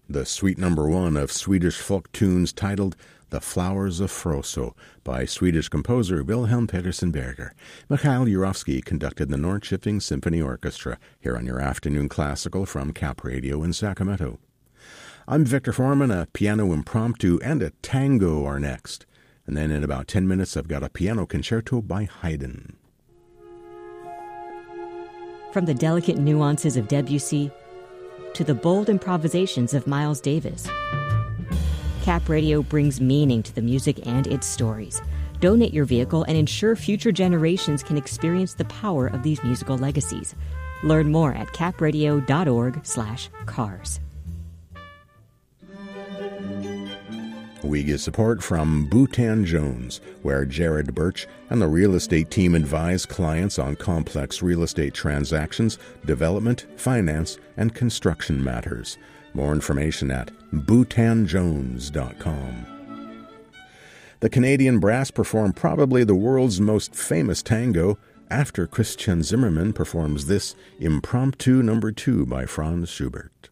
the suite number 1 of Swedish folk tunes titled The Flowers of Froso by Swedish composer Wilhelm Petersen Berger. Mikhail Yurovsky conducted the Norrköping Symphony Orchestra here on your afternoon classical from Cap Radio in Sacramento. I'm Victor Foreman. A piano impromptu and a tango are next. And then in about 10 minutes, I've got a piano concerto by Haydn. From the delicate nuances of Debussy to the bold improvisations of Miles Davis, Cap Radio brings meaning to the music and its stories. Donate your vehicle and ensure future generations can experience the power of these musical legacies. Learn more at capradio.org/cars. We get support from Bhutan Jones, where Jared Birch and the real estate team advise clients on complex real estate transactions, development, finance, and construction matters. More information at bhutanjones.com. The Canadian Brass perform probably the world's most famous tango after Christian Zimmermann performs this Impromptu No. 2 by Franz Schubert.